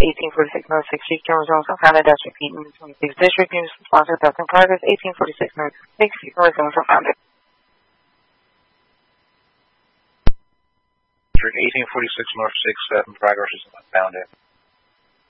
1846 North 6 Street, cameras also found at District Heat in the 26th District. Units sponsored theft in progress. 1846 North 6 Street, cameras also found it. District 1846 North 6 in progress is found it.